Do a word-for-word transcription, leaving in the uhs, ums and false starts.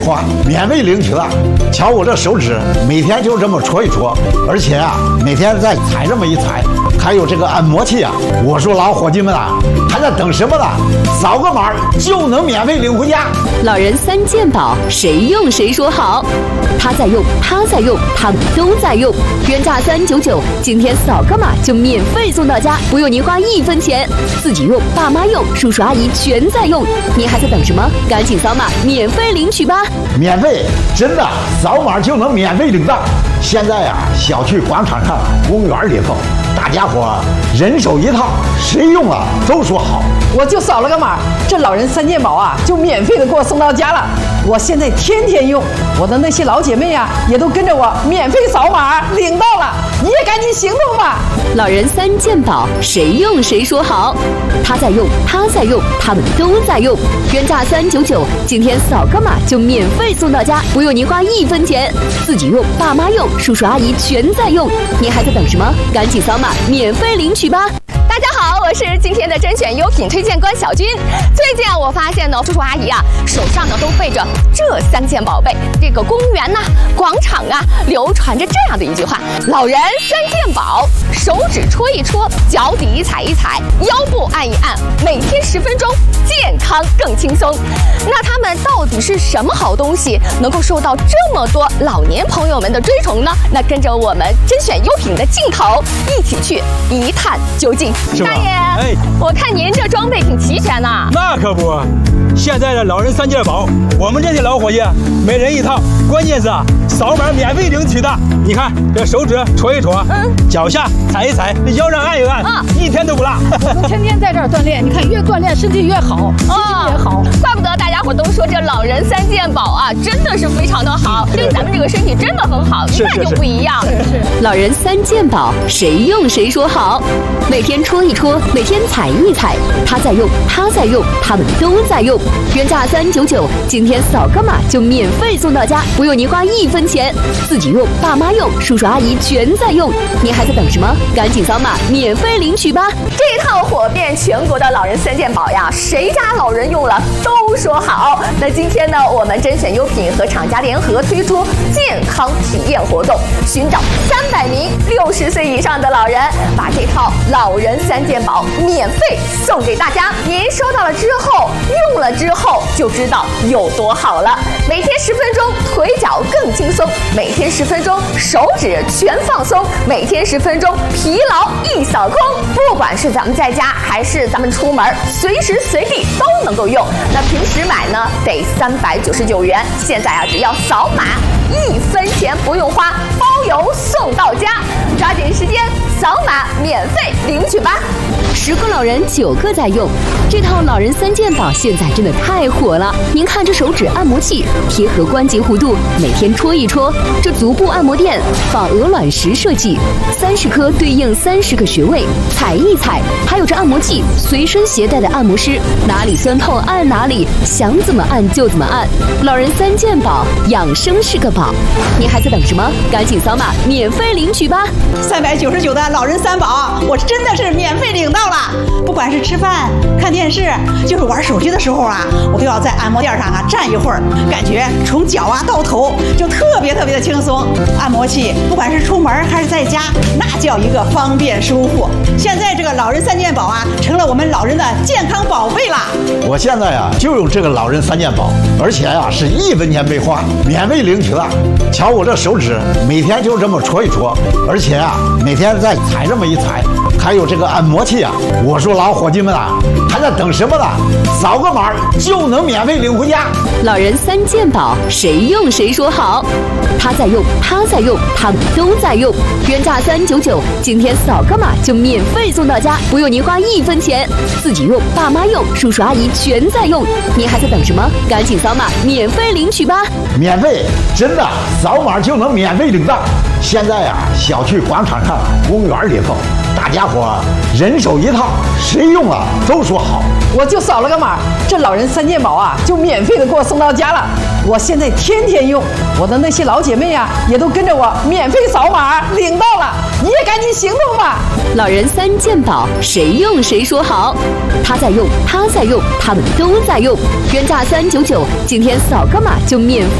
花免费领取了，瞧我这手指，每天就这么戳一戳，而且啊，每天再踩这么一踩，还有这个按摩器啊。我说老伙计们啊，还在等什么呢？扫个码就能免费领回家。 老人三件宝，谁用谁说好。他在用，他在用，他们都在用。原价三九九，今天扫个码就免费送到家，不用您花一分钱。自己用，爸妈用，叔叔阿姨全在用。您还在等什么？赶紧扫码免费领取吧！ 免费，真的，扫码就能免费领到。现在啊，小区广场上、公园里头，大家伙人手一套，谁用了都说好。 我就扫了个码，这老人三件宝啊，就免费的给我送到家了。我现在天天用，我的那些老姐妹啊，也都跟着我免费扫码领到了。你也赶紧行动吧！ 老人三件宝，谁用谁说好。他在用，他在用，他们都在用。原价三九九，今天扫个码就免费送到家，不用您花一分钱。自己用，爸妈用，叔叔阿姨全在用。您还在等什么？赶紧扫码免费领取吧！ 大家好，我是今天的甄选优品推荐官小军。最近啊，我发现呢，叔叔阿姨啊手上呢都背着这三件宝贝。这个公园呐、啊、广场啊，流传着这样的一句话：老人三件宝，手指戳一戳，脚底踩一踩，腰部按一按，每天十分钟，健康更轻松。那他们到底是什么好东西，能够受到这么多老年朋友们的追崇呢？那跟着我们甄选优品的镜头，一起去一探究竟。大爷，哎，我看您这装备挺齐全呐。 那可不，现在的老人三件宝，我们这些老伙计每人一套，关键是啊，扫码免费领取的。你看这手指戳一戳，嗯，脚下踩一踩，腰上按一按，啊，一天都不落。 我们天天在这儿锻炼，你看越锻炼身体越好，心情也好。 怪不得大家伙都说这老人三件宝啊，真的是非常的好，对咱们这个身体真的很好，一看就不一样。 是是。 老人三件宝，谁用谁说好。每天戳一戳，每天踩一踩，他在用，他在用，他们都在用。原价三九九，今天扫个码就免费送到家，不用您花一分钱。自己用，爸妈用，叔叔阿姨全在用。您还在等什么？赶紧扫码免费领取吧！ 这一套火遍全国的老人三件宝呀，谁家老人用了都说好。那今天呢，我们甄选优品和厂家联合推出健康体验活动，寻找三百名六十岁以上的老人，把这套老人三件宝免费送给大家。您收到了之后，用了之后就知道有多好了。每天十分钟，腿脚更轻松；每天十分钟，手指全放松；每天十分钟，疲劳一扫空。不管是咱们在家还是咱们出门，随时随地都能够用。那平时买呢得三百九十九元，现在啊只要扫码，一分钱不用花，包邮送到家。抓紧时间扫码免费领取吧！ 十个老人九个在用，这套老人三件宝现在真的太火了。您看这手指按摩器贴合关节弧度，每天戳一戳；这足部按摩垫仿鹅卵石设计，三十颗对应三十个穴位，踩一踩。还有这按摩器随身携带的按摩师，哪里酸痛按哪里，想怎么按就怎么按。老人三件宝，养生是个宝。您还在等什么？赶紧扫码免费领取吧！ 三百九十九的老人三宝，我真的是免费领到了。不管是吃饭、看电视，就是玩手机的时候啊，我都要在按摩垫上啊站一会儿，感觉从脚啊到头就特别特别的轻松。按摩器不管是出门还是在家，那叫一个方便舒服。现在这个老人三件宝啊，成了我们老人的健康宝贝啦。 我现在啊就用这个老人三件宝，而且啊是一分钱没花，免费领取了。瞧我这手指，每天就这么戳一戳，而且啊每天再踩这么一踩，还有这个按摩器啊。我说老伙计们啊，还在等什么呢？扫个码就能免费领回家。 老人三件宝，谁用谁说好。他在用，他在用，他们都在用。原价三九九，今天扫个码就免费送到家，不用您花一分钱。自己用，爸妈用，叔叔阿姨全在用。您还在等什么？赶紧扫码免费领取吧！ 免费，真的，扫码就能免费领到。现在啊，小区广场上、公园里头， 大家伙人手一套，谁用了都说好。 我就扫了个码，这老人三件宝啊就免费的给我送到家了。我现在天天用，我的那些老姐妹啊也都跟着我免费扫码领到了，你也赶紧行动吧！ 老人三件宝，谁用谁说好。他在用，他在用，他们都在用，原价三九九，今天扫个码就免费。